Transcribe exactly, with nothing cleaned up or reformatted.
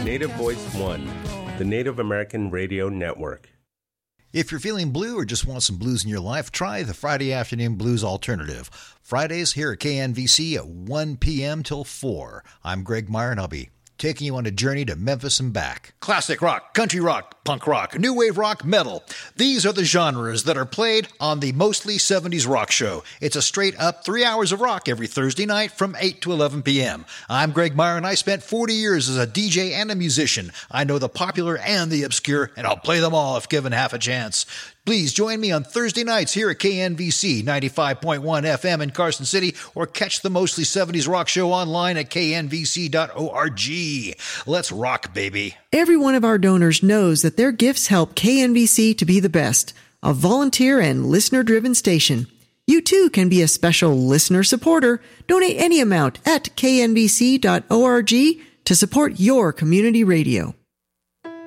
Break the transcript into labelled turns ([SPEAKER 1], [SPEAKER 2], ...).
[SPEAKER 1] Native Voice One, the Native American Radio Network.
[SPEAKER 2] If you're feeling blue or just want some blues in your life, try the Friday Afternoon Blues Alternative. Fridays here at K N V C at one p.m. till four. I'm Greg Meyer, and I'll be taking you on a journey to Memphis and back. Classic rock, country rock, punk rock, new wave rock, metal. These are the genres that are played on the Mostly seventies Rock Show. It's a straight-up three hours of rock every Thursday night from eight to eleven p.m. I'm Greg Meyer, and I spent forty years as a D J and a musician. I know the popular and the obscure, and I'll play them all if given half a chance. Please join me on Thursday nights here at K N V C ninety-five point one F M in Carson City, or catch the Mostly seventies Rock Show online at k n v c dot org. Let's rock, baby.
[SPEAKER 3] Every one of our donors knows that their gifts help K N V C to be the best, a volunteer and listener-driven station. You too can be a special listener supporter. Donate any amount at k n v c dot org to support your community radio.